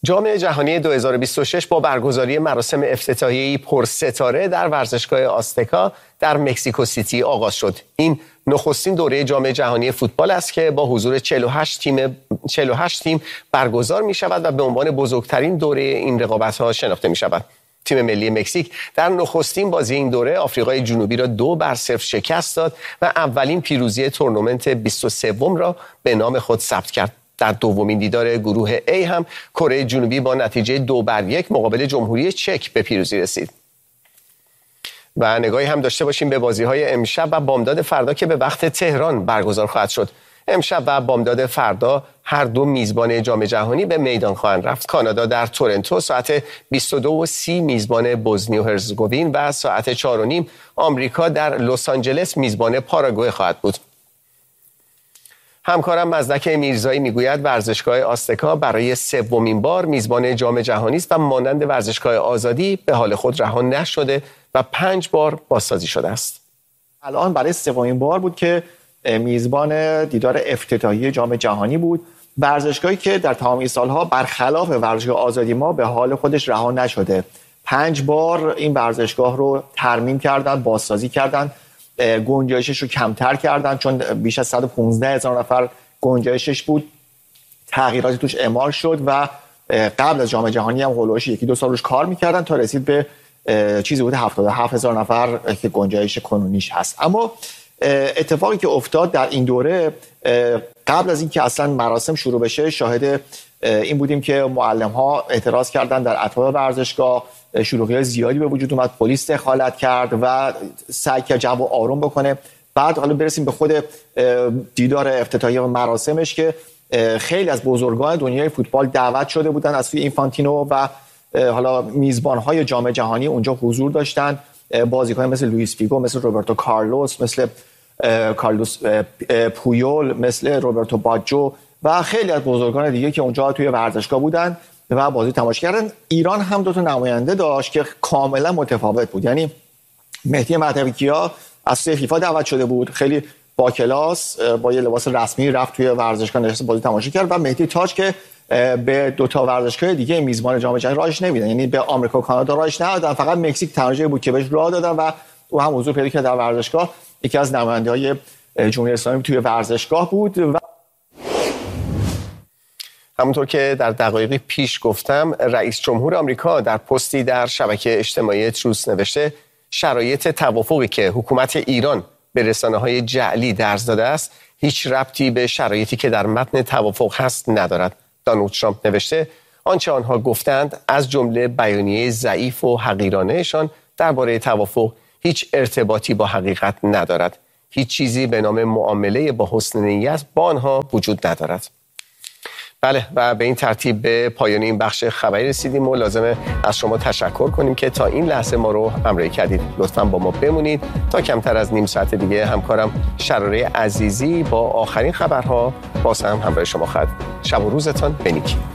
جام جهانی 2026 با برگزاری مراسم افتتاحیه‌ای پرستاره در ورزشگاه آستکا در مکزیکو سیتی آغاز شد. این نخستین دوره جام جهانی فوتبال است که با حضور 48 تیم برگزار می شود و به عنوان بزرگترین دوره این رقابت‌ها شناخته می شود. تیم ملی مکزیک در نخستین بازی این دوره آفریقای جنوبی را 2-0 شکست داد و اولین پیروزی تورنمنت 23 را به نام خود ثبت کرد. در دومین دیدار گروه A هم کره جنوبی با نتیجه 2-1 مقابل جمهوری چک به پیروزی رسید. و نگاهی هم داشته باشیم به بازی‌های امشب و بامداد فردا که به وقت تهران برگزار خواهد شد. امشب و بامداد فردا هر دو میزبان جام جهانی به میدان خواهند رفت. کانادا در تورنتو ساعت 22:30 میزبان بوسنی و هرزگوین و ساعت 4:30 آمریکا در لس آنجلس میزبان پاراگوئه خواهد بود. همکارم مزدک میرزایی میگوید ورزشگاه آستکا برای سومین بار میزبان جام جهانی است و مانند ورزشگاه آزادی به حال خود رها نشده و 5 بار بازسازی شده است. الان برای سومین بار بود که میزبان دیدار افتتاحیه جام جهانی بود. ورزشگاهی که در تمامی سالها برخلاف ورزشگاه آزادی ما به حال خودش رها نشده. 5 بار این ورزشگاه رو ترمیم کردن، بازسازی کردن، گنجایشش رو کمتر کردن چون بیش از 115,000 نفر گنجایشش بود. تغییراتی توش اعمال شد و قبل از جام جهانی هم هولوش 1-2 سال روش کار میکردن تا رسید به چیزی بود 77,000 نفر که گنجایش کنونیش هست. اما اتفاقی که افتاد در این دوره قبل از اینکه اصلا مراسم شروع بشه شاهد این بودیم که معلم‌ها اعتراض کردن در اطراف ورزشگاه، شلوغی زیادی به وجود اومد، پلیس دخالت کرد و سعی کرد جو آروم بکنه. بعد حالا برسیم به خود دیدار افتتاحیه و مراسمش که خیلی از بزرگان دنیای فوتبال دعوت شده بودن از سوی اینفانتینو و حالا میزبان‌های جام جهانی اونجا حضور داشتن. بازیکنان مثل لوئیس فیگو، مثل روبرتو کارلوس، مثل کارلوس پویول، مثل روبرتو باجو و خیلی از بزرگان دیگه که اونجا توی ورزشگاه بودن و بازی تماشا کردن. ایران هم 2 تا نماینده داشت که کاملا متفاوت بود. یعنی مهدی مهدوی‌کیا از سوی فیفا دعوت شده بود، خیلی با کلاس با یه لباس رسمی رفت توی ورزشگاه نشست بازی تماشا کرد و مهدی تاج که به 2 تا ورزشگاه دیگه میزبان جام جهانی راهش نمیدن، یعنی به آمریکا و کانادا راهش ندادن، فقط مکزیک تنها بود که بهش راه دادن و او هم حضور پیدا کرد در ورزشگاه. یکی از نماینده‌های جمهوری اسلامی توی ورزشگاه بود و همونطور که در دقایقی پیش گفتم رئیس جمهور آمریکا در پستی در شبکه اجتماعی تروس نوشته شرایط توافقی که حکومت ایران به رسانه‌های جعلی درز داده است هیچ ربطی به شرایطی که در متن توافق هست ندارد. دونالد ترامپ نوشته آنچه آنها گفتند از جمله بیانیه ضعیف و حقیرانه‌شان درباره توافق هیچ ارتباطی با حقیقت ندارد. هیچ چیزی به نام معامله با حسن نیت با آنها وجود ندارد. بله و به این ترتیب به پایان این بخش خبری رسیدیم و لازمه از شما تشکر کنیم که تا این لحظه ما رو همراهی کردید. لطفاً با ما بمونید تا کمتر از نیم ساعت دیگه همکارم شراره عزیزی با آخرین خبرها باز هم همراه شما خواهد. شب و روزتان بنیک.